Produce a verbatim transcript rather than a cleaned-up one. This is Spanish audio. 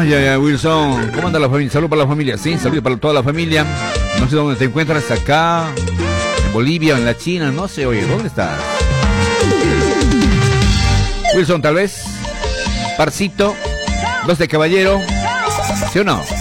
Ay, ay, ay, Wilson. ¿Cómo anda la familia? Salud para la familia. Sí, salud para toda la familia. No sé dónde te encuentras, acá, en Bolivia, en la China, no sé, oye, ¿dónde estás? Wilson, tal vez. Parcito. Dos de caballero. ¿Sí o no?